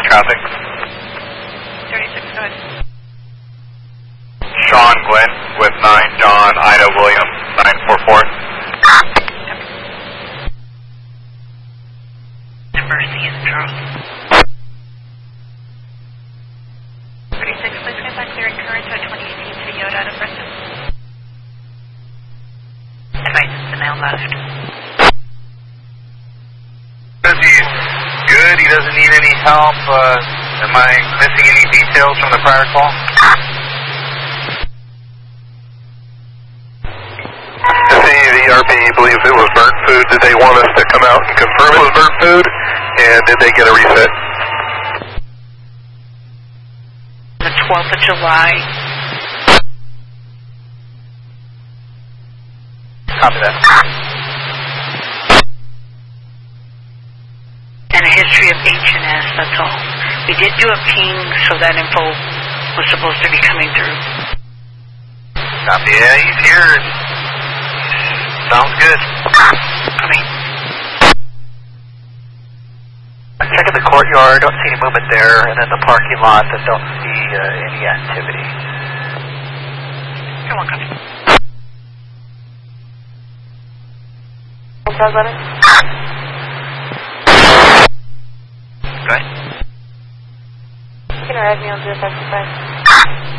traffic. 36, go ahead. Sean Glenn with 9 John Ida William 944. Mercy and Charles. 36, please get back clearing current to 2018 Toyota out of Preston. Advice, the male left. Is he good? He doesn't need any help? Am I missing any details from the prior call? If any of the ERP believes it was burnt food, did they want us to come out and confirm it was burnt food? And did they get a reset? The 12th of July. Copy that. And a history of H&S, that's all. We did do a ping, so that info was supposed to be coming through. Copy. Yeah, he's here. Sounds good. Coming. Checking the courtyard, don't see any movement there, and then the parking lot, that don't see any activity. Come on, copy. Go ahead. You can arrive me on 055.